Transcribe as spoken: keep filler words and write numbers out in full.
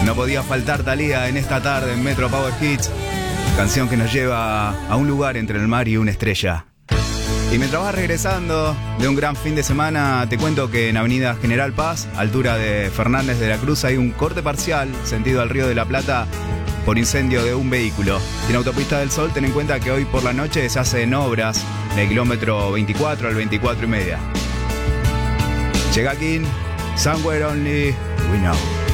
No podía faltar Thalía en esta tarde en Metro Power Hits. Canción que nos lleva a un lugar entre el mar y una estrella. Y mientras vas regresando de un gran fin de semana, te cuento que en Avenida General Paz, altura de Fernández de la Cruz, hay un corte parcial sentido al Río de la Plata por incendio de un vehículo. Y en Autopista del Sol, ten en cuenta que hoy por la noche se hacen obras del kilómetro veinticuatro al veinticuatro y media. Llega aquí, Somewhere Only We Know.